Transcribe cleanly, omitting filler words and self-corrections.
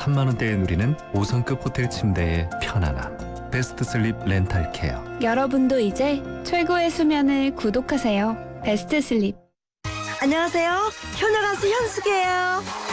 3만 원대에 누리는 5성급 호텔 침대의 편안함. 베스트 슬립 렌탈 케어. 여러분도 이제 최고의 수면을 구독하세요. 베스트 슬립. 안녕하세요. 효녀 가수 현숙이에요.